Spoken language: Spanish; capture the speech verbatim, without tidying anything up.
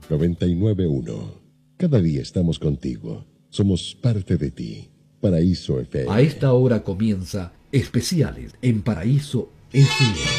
noventa y nueve punto uno. Cada día estamos contigo. Somos parte de ti. Paraíso F M. A esta hora comienza Especiales en Paraíso F M.